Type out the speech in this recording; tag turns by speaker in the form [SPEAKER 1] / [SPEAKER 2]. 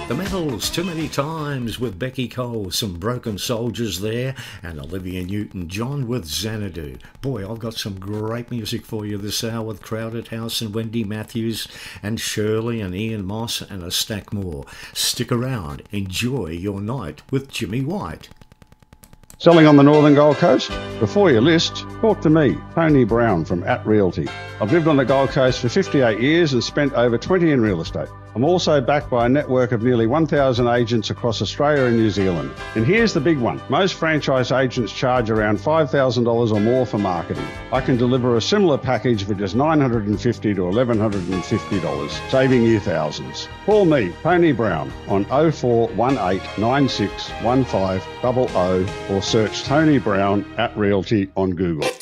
[SPEAKER 1] The Metals, Too Many Times with Becky Cole, some Broken Soldiers there, and Olivia Newton-John with Xanadu. Boy, I've got some great music for you this hour with Crowded House and Wendy Matthews and Shirley and Ian Moss and a stack more. Stick around, enjoy your night with Jimmy White.
[SPEAKER 2] Selling on the Northern Gold Coast? Before you list, talk to me, Tony Brown from At Realty. I've lived on the Gold Coast for 58 years and spent over 20 in real estate. I'm also backed by a network of nearly 1,000 agents across Australia and New Zealand. And here's the big one. Most franchise agents charge around $5,000 or more for marketing. I can deliver a similar package for just $950 to $1,150, saving you thousands. Call me, Tony Brown, on 0418 96 15 00 or search Tony Brown at Realty on Google.